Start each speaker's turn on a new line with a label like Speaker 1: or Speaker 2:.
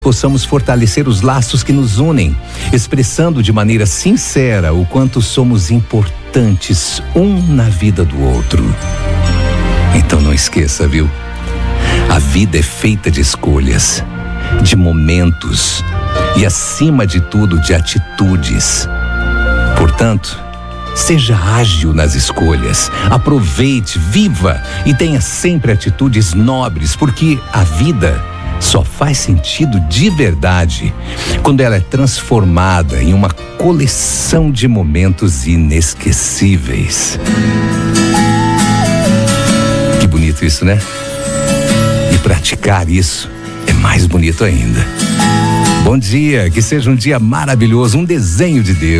Speaker 1: possamos fortalecer os laços que nos unem, expressando de maneira sincera o quanto somos importantes um na vida do outro. Então não esqueça, viu? A vida é feita de escolhas, de momentos e, acima de tudo, de atitudes. Portanto, seja ágil nas escolhas, aproveite, viva e tenha sempre atitudes nobres, porque a vida só faz sentido de verdade quando ela é transformada em uma coleção de momentos inesquecíveis. Que bonito isso, né? E praticar isso é mais bonito ainda. Bom dia, que seja um dia maravilhoso, um desenho de Deus.